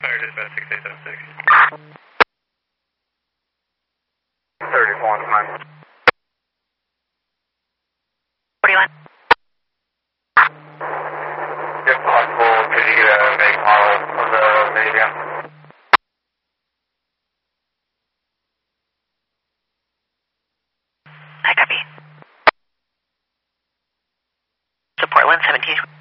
Fire dispatch 6876. 31, man. 41. If possible, could you get a make model of the minivan? I copy. Support 117.